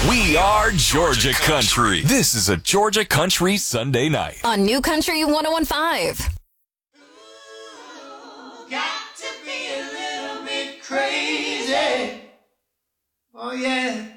We are Georgia Country. This is a Georgia Country Sunday night. On New Country 101.5. Got to be a little bit crazy. Oh, yeah.